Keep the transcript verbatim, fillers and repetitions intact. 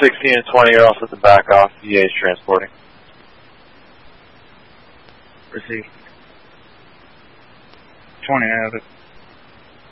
sixteen and twenty are also at the back off. E A is transporting. Received. twenty, I have it.